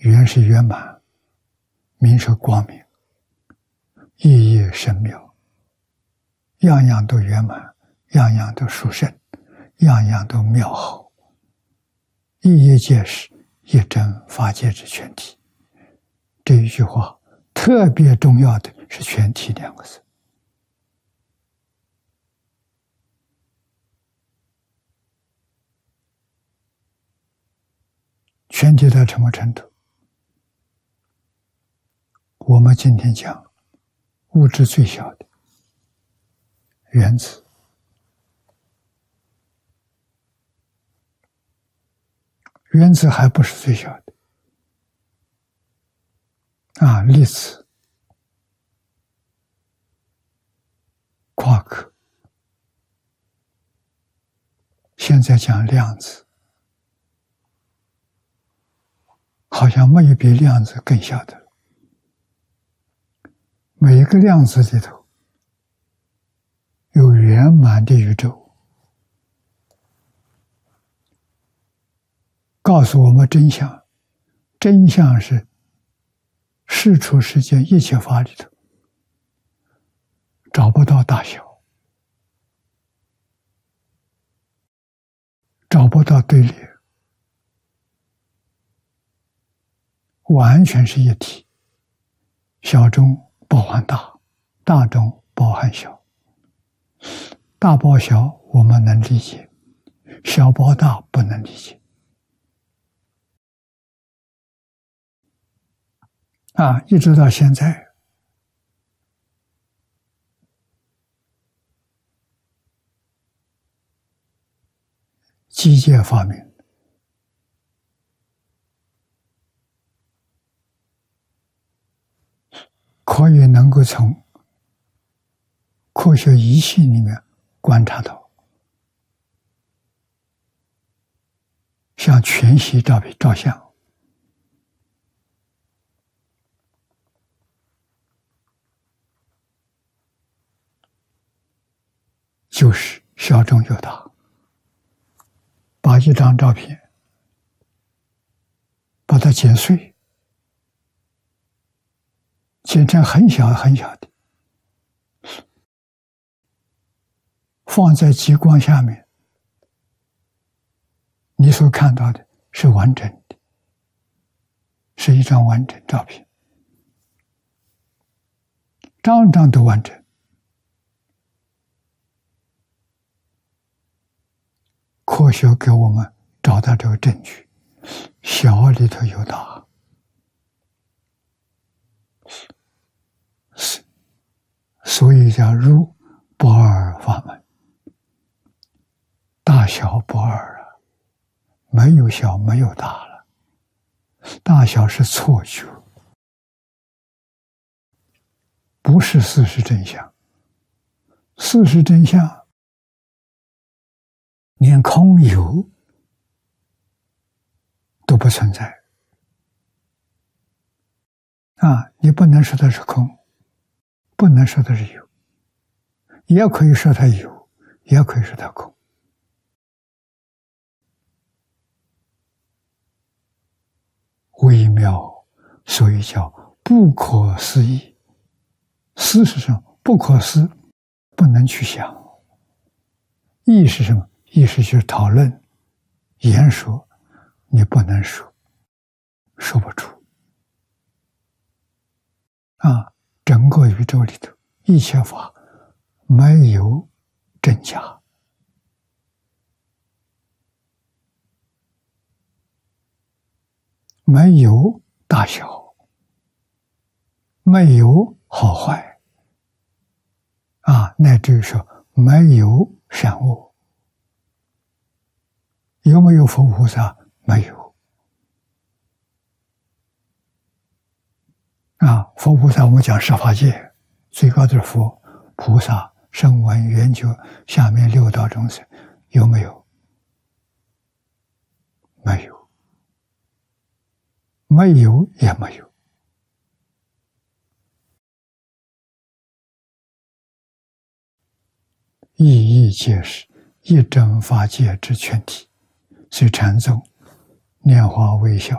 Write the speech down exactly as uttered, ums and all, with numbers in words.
圆是圆满，明是光明，意义深妙，样样都圆满，样样都殊胜，样样都妙好。一业皆是一真法界之全体。这一句话特别重要的是全体两个字。全体到什么程度？我们今天讲物质最小的原子，原子还不是最小的啊，粒子、夸克，现在讲量子，好像没有比量子更小的了。每一个量子里头有圆满的宇宙，告诉我们真相。真相是世出世间一切法里头找不到大小，找不到对立，完全是一体，小中包含大，大中包含小，大包小我们能理解，小包大不能理解啊！一直到现在，机械发明，可以能够从科学仪器里面观察到，像全息照片照相，就是小中有大，把一张照片把它剪碎，剪成很小很小的，放在极光下面，你所看到的是完整的，是一张完整照片，张张都完整。科学给我们找到这个证据，小里头有大，所以叫入不二法门。大小不二了，没有小没有大了，大小是错觉，不是事实真相。事实真相连空有都不存在啊！你不能说它是空，不能说它是有，也可以说它有，也可以说它空。微妙，所以叫不可思议。思是什么？不可思，不能去想。议是什么？议是去讨论、言说，你不能说，说不出。啊，整个宇宙里头，一切法没有真假，没有大小，没有好坏，啊，乃至于说没有善恶。有没有佛菩萨？没有。啊，佛菩萨我们讲十法界，最高的是佛、菩萨、声闻、缘觉，下面六道众生，有没有？没有。没有也没有。一义皆是一真法界之全体。所以禅宗拈花微笑，